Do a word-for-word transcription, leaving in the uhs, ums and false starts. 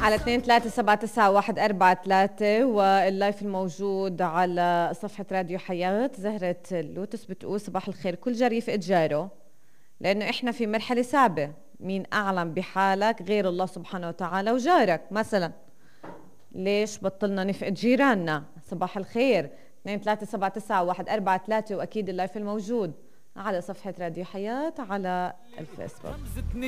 على اثنين ثلاثة سبعة تسعة واحد أربعة ثلاثة، واللايف الموجود على صفحة راديو حياة. زهرة اللوتس بتقول صباح الخير، كل جار يفقد جاره، لأنه إحنا في مرحلة صعبة. مين أعلم بحالك غير الله سبحانه وتعالى وجارك مثلا؟ ليش بطلنا نفقد جيراننا؟ صباح الخير. اثنين ثلاثة سبعة تسعة واحد أربعة ثلاثة، وأكيد اللايف الموجود على صفحة راديو حياة على الفيسبوك.